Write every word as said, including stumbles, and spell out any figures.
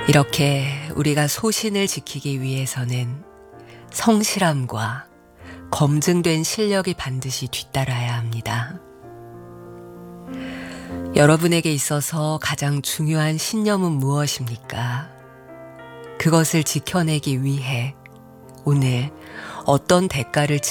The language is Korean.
이렇게 우리가 소신을 지키기 위해서는 성실함과 검증된 실력이 반드시 뒤따라야 합니다. 여러분에게 있어서 가장 중요한 신념은 무엇입니까? 그것을 지켜내기 위해 오늘 어떤 대가를